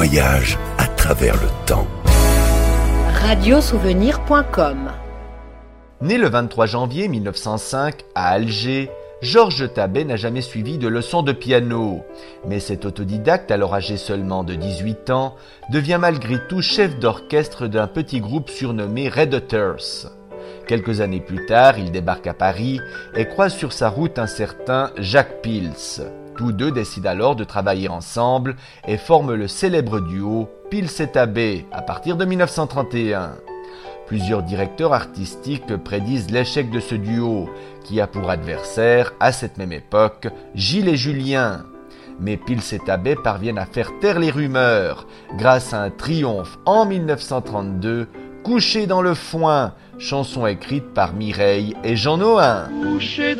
voyage à travers le temps. Radiosouvenir.com. Né le 23 janvier 1905 à Alger, Georges Tabet n'a jamais suivi de leçons de piano. Mais cet autodidacte, alors âgé seulement de 18 ans, devient malgré tout chef d'orchestre d'un petit groupe surnommé Red Hatters. Quelques années plus tard, il débarque à Paris et croise sur sa route un certain Jacques Pils. Tous deux décident alors de travailler ensemble et forment le célèbre duo Pils et Tabet à partir de 1931. Plusieurs directeurs artistiques prédisent l'échec de ce duo, qui a pour adversaire, à cette même époque, Gilles et Julien. Mais Pils et Tabet parviennent à faire taire les rumeurs, grâce à un triomphe en 1932, Couché dans le foin, chanson écrite par Mireille et Jean Nohain.